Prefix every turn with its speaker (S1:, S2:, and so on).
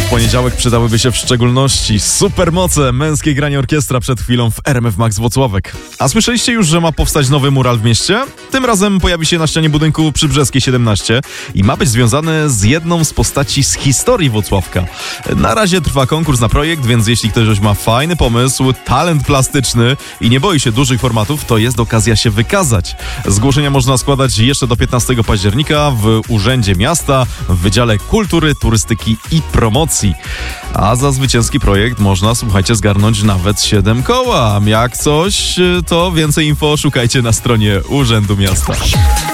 S1: w poniedziałek przydałyby się w szczególności supermoce męskiej granie orkiestra przed chwilą w RMF Max Włocławek. A słyszeliście już, że ma powstać nowy mural w mieście? Tym razem pojawi się na ścianie budynku Przybrzeskiej 17 i ma być związany z jedną z postaci z historii Włocławka. Na razie trwa konkurs na projekt, więc jeśli ktoś ma fajny pomysł, talent plastyczny i nie boi się dużych formatów, to jest okazja się wykazać. Zgłoszenia można składać jeszcze do 15 października w Urzędzie Miasta, w Wydziale Kultury, Turystyki i Promocji. A za zwycięski projekt można, słuchajcie, zgarnąć nawet 7 koła. Jak coś, to więcej info szukajcie na stronie Urzędu Miasta.